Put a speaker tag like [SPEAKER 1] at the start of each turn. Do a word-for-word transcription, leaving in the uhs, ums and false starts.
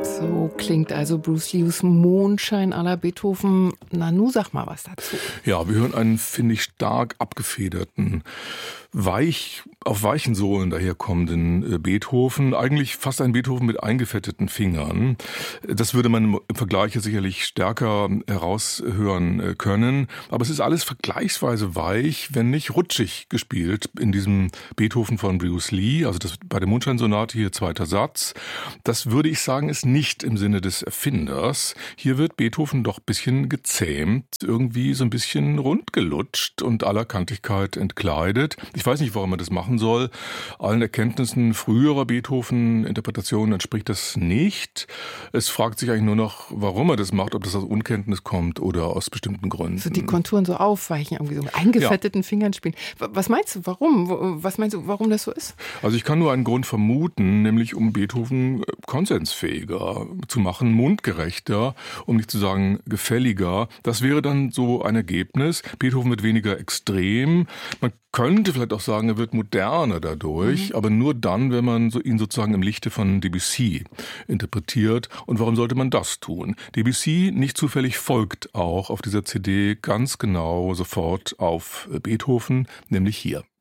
[SPEAKER 1] So klingt also Bruce Lees Mondschein à la Beethoven. Nanu, sag mal was dazu.
[SPEAKER 2] Ja, wir hören einen, finde ich, stark abgefederten, weich, auf weichen Sohlen daherkommenden äh, Beethoven. Eigentlich fast ein Beethoven mit eingefetteten Fingern. Das würde man im Vergleich sicherlich stärker heraushören äh, können. Aber es ist alles vergleichsweise weich, wenn nicht rutschig gespielt in diesem Beethoven von Bruce Lee. Also das bei der Mondscheinsonate hier zweiter Satz. Das würde ich sagen, ist nicht im Sinne des Erfinders. Hier wird Beethoven doch ein bisschen gezähmt, irgendwie so ein bisschen rundgelutscht und aller Kantigkeit entkleidet. Ich weiß nicht, warum man das machen soll. Allen Erkenntnissen früherer Beethoven-Interpretationen entspricht das nicht. Es fragt sich eigentlich nur noch, warum er das macht, ob das aus Unkenntnis kommt oder aus bestimmten Gründen.
[SPEAKER 1] So die Konturen so aufweichen, irgendwie so mit eingefetteten ja. Fingern spielen. Was meinst du, warum? Was meinst du, warum das so ist?
[SPEAKER 2] Also ich kann nur einen Grund vermuten, nämlich um Beethoven konsensfähiger zu machen, mundgerechter, um nicht zu sagen gefälliger. Das wäre dann so ein Ergebnis. Beethoven wird weniger extrem. Man könnte vielleicht auch sagen, er wird moderner dadurch, mhm. aber nur dann, wenn man so ihn sozusagen im Lichte von Debussy interpretiert. Und warum sollte man das tun? Debussy nicht zufällig folgt auch auf dieser C D ganz genau sofort auf Beethoven, nämlich hier.